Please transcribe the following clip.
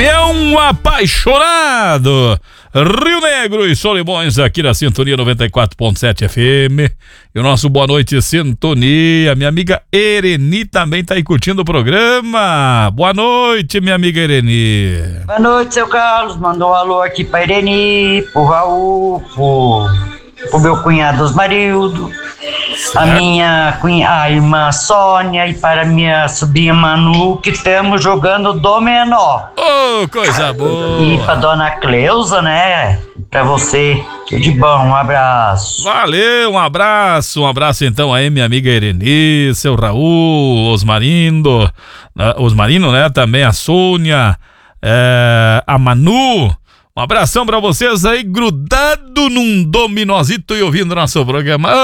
Peão apaixonado, Rio Negro e Solimões aqui na Sintonia 94.7 FM. E o nosso boa noite, Sintonia. Minha amiga Ereni também tá aí curtindo o programa. Boa noite, minha amiga Ereni. Boa noite, seu Carlos. Mandou um alô aqui pra Ereni, pro Raul, pro meu cunhado Osmarildo, a minha a irmã Sônia e para minha sobrinha Manu, que estamos jogando dominó. Oh, coisa boa. E pra dona Cleusa, né? Pra você. Tudo de bom, um abraço. Valeu, um abraço então aí, minha amiga Ereni, seu Raul, Osmarino, né? Também a Sônia, a Manu. Um abração pra vocês aí, grudado num dominózito e ouvindo nosso programa.